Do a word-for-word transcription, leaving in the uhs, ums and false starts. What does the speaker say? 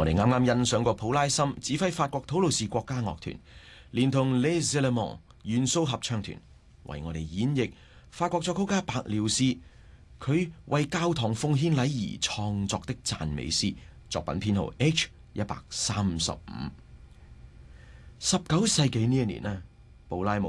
我哋啱啱欣賞過普拉森指揮法國土魯士國家樂團，連同 Les Allemands 元素合唱團為我哋演繹法國作曲家白遼士佢為教堂奉獻禮儀創作的讚美詩，作品編號 H 一百三十五。十九世紀呢一年呢，布拉姆